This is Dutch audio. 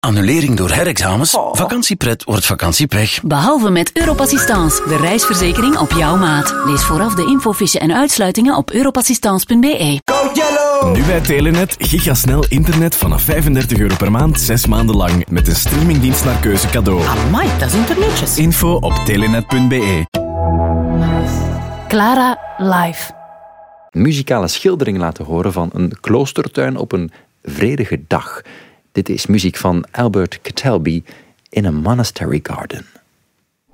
Annulering door herexamens? Vakantiepret wordt vakantiepech. Behalve met Europassistance, de reisverzekering op jouw maat. Lees vooraf de infofiche en uitsluitingen op europassistance.be. Nu bij Telenet, gigasnel internet vanaf €35 per maand, 6 maanden lang. Met een streamingdienst naar keuze cadeau. Amai, dat is internetjes. Info op telenet.be. Clara live. Muzikale schildering laten horen van een kloostertuin op een vredige dag. Dit is muziek van Albert Catalby in a Monastery Garden.